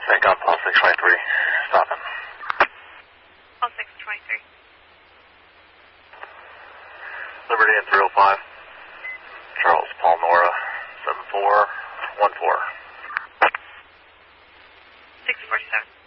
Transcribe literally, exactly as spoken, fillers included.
Take up Paul six twenty-three. Stopping. Paul six twenty-three. Liberty and three oh five. Charles Paul Nora seven four one four. six four seven.